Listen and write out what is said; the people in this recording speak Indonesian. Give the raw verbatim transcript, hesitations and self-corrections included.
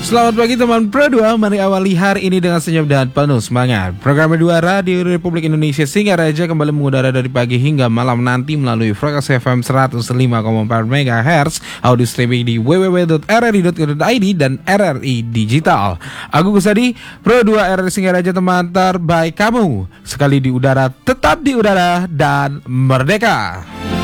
Selamat pagi teman Pro dua, mari awali hari ini dengan senyum dan penuh semangat. Program dua Radio Republik Indonesia Singaraja kembali mengudara dari pagi hingga malam nanti melalui frekuensi F M seratus lima koma empat megahertz, audio streaming di w w w titik r r i titik co titik i d dan R R I Digital. Aku Gusadi, Pro dua R R I Singaraja, teman terbaik kamu. Sekali di udara, tetap di udara dan merdeka.